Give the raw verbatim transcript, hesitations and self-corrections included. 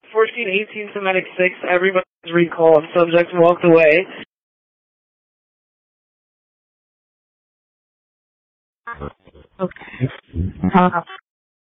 fourteen eighteen Semitic six, everybody's recall. Subject walked away. Okay. Uh,